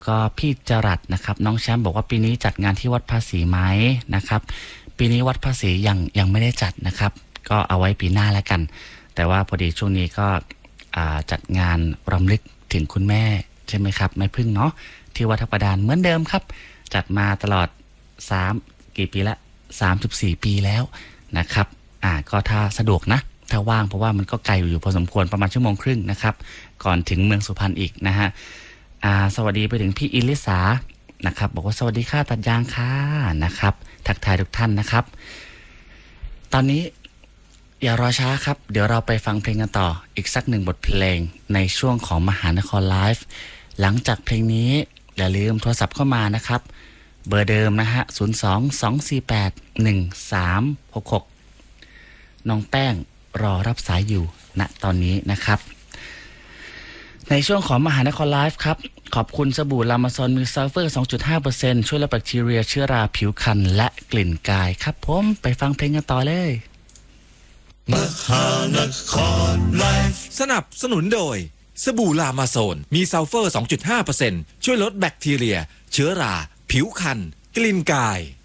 ก็พี่จรัสนะครับน้องแชมป์บอกว่าปีนี้จัดงานที่วัดภาษีไหมนะครับปีนี้วัดภาษียังไม่ได้จัดนะครับก็เอาไว้ปีหน้าแล้วกันแต่ว่าพอดีช่วงนี้ก็จัดงานรำลึกถึงคุณแม่ใช่ไหมครับแม่พึ่งเนาะที่วัดทับกระดานเหมือนเดิมครับจัดมาตลอดกี่ปีละ34 ปีแล้วนะครับก็ถ้าสะดวกนะถ้าว่างเพราะว่ามันก็ไกลอยู่พอสมควรประมาณ1.5 ชั่วโมงนะครับก่อนถึงเมืองสุพรรณอีกนะฮะสวัสดีไปถึงพี่อิลิสานะครับบอกว่าสวัสดีค่ะตัดยางค่ะนะครับทักทายทุกท่านนะครับตอนนี้อย่ารอช้าครับเดี๋ยวเราไปฟังเพลงกันต่ออีกสัก1 บทเพลงในช่วงของมหานครไลฟ์หลังจากเพลงนี้อย่าลืมโทรศัพท์เข้ามานะครับเบอร์เดิมนะฮะ02-248-1366น้องแป้งรอรับสายอยู่ณตอนนี้นะครับในช่วงของมหานครไลฟ์ครับขอบคุณสบู่ลามาซอนมีซัลเฟอร์ 2.5% ช่วยลดแบคทีเรียเชื้อราผิวพรรณและกลิ่นกายครับผมไปฟังเพลงกันต่อเลยมหานครไลฟ์สนับสนุนโดยสบู่ลามาโซนมีซัลเฟอร์ 2.5% ช่วยลดแบคทีเรียเชื้อราผิวพรรณกลิ่นกาย